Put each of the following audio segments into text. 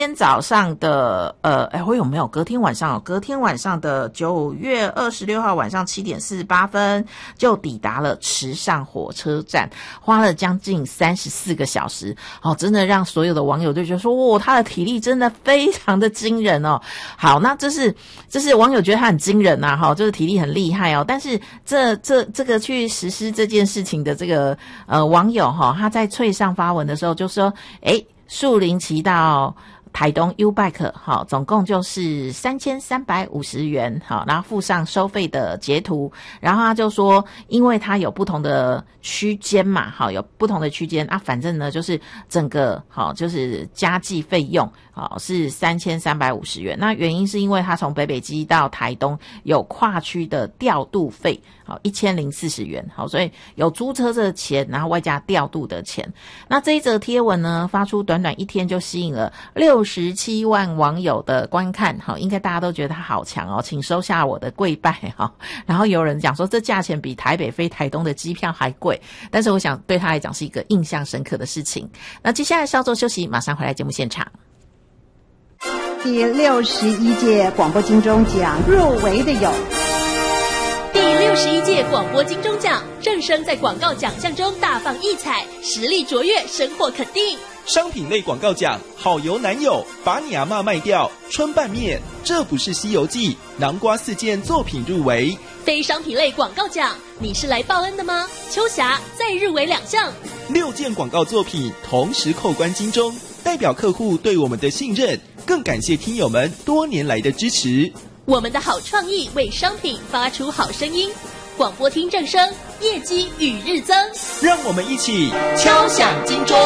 天早上的我有没有隔天晚上隔天晚上的9月26号晚上7点48分就抵达了池上火车站，花了将近34个小时真的让所有的网友就觉得说他的体力真的非常的惊人哦。好，那这是网友觉得他很惊人啊就是体力很厉害哦。但是这个去实施这件事情的这个网友他在脆上发文的时候就说树林骑到台东 U-Bike 总共就是3350元然后附上收费的截图，然后他就说因为他有不同的区间嘛有不同的区间反正呢就是整个就是加计费用是3350元。那原因是因为他从北北基到台东有跨区的调度费1040元所以有租车的钱，然后外加调度的钱。那这一则贴文呢发出短短一天就吸引了67万网友的观看应该大家都觉得他好强请收下我的跪拜然后有人讲说这价钱比台北飞台东的机票还贵，但是我想对他来讲是一个印象深刻的事情。那接下来稍作休息，马上回来节目现场。 第61届广播金钟奖入围的有第61届广播金钟奖，正声在广告奖项中大放异彩，实力卓越，收获肯定。 商品类广告奖，好油男友，把你阿嬷卖掉，春拌面，这不是西游记，南瓜4件作品入围。 非商品类广告奖，你是来报恩的吗？秋霞再入围2项 ，6件广告作品同时扣关金钟，代表客户对我们的信任，更感谢听友们多年来的支持。 我们的好创意为商品发出好声音，广播听正声，业绩与日增。 让我们一起敲响金钟。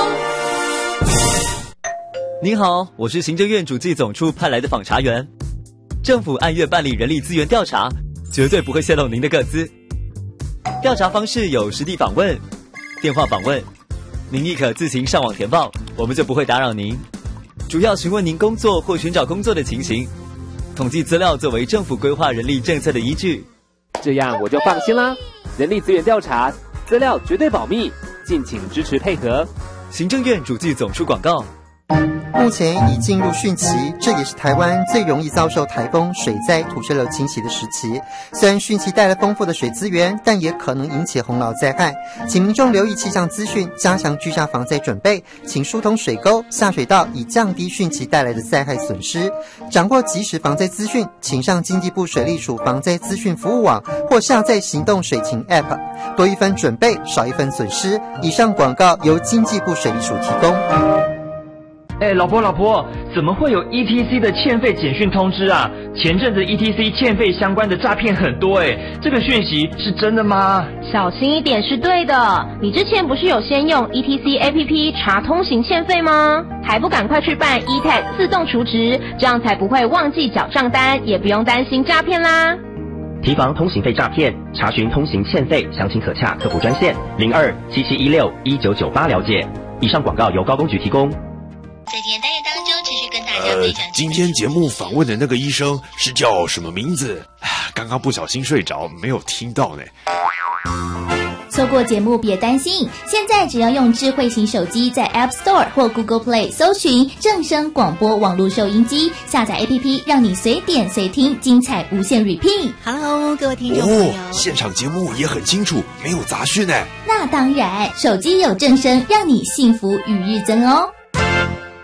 您好，我是行政院主计总处派来的访查员。政府按月办理人力资源调查，绝对不会泄露您的个资。调查方式有实地访问、电话访问，您亦可自行上网填报，我们就不会打扰您。主要询问您工作或寻找工作的情形，统计资料作为政府规划人力政策的依据。 这样我就放心啦，人力资源调查资料绝对保密，敬请支持配合。 行政院主计总处广告。 目前已进入汛期，这也是台湾最容易遭受台风、水灾、土石流侵袭的时期。虽然汛期带来丰富的水资源，但也可能引起洪涝灾害，请民众留意气象资讯，加强居家防灾准备，请疏通水沟、下水道，以降低汛期带来的灾害损失。掌握即时防灾资讯，请上经济部水利署防灾资讯服务网或下载行动水情 App， 多一分准备，少一分损失。以上广告由经济部水利署提供。 老婆，怎么会有 ETC 的欠费简讯通知啊？前阵子 ETC 欠费相关的诈骗很多这个讯息是真的吗？ 小心一点是对的。你之前不是有先用 ETC APP 查通行欠费吗？还不赶快去办 eTag 自动储值，这样才不会忘记缴账单，也不用担心诈骗啦。 提防通行费诈骗，查询通行欠费，详情可洽客服专线0277161998了解。以上广告由高工局提供。 在今天单元当中，持续跟大家分享。 今天节目访问的那个医生是叫什么名字？刚刚不小心睡着，没有听到呢。 错过节目别担心，现在只要用智慧型手机在 App Store 或 Google Play 搜寻正声广播网络收音机，下载 APP， 让你随点随听，精彩无限 repeat。 Hello， 各位听众朋友， 现场节目也很清楚，没有杂讯呢。 那当然，手机有正声，让你幸福与日增哦。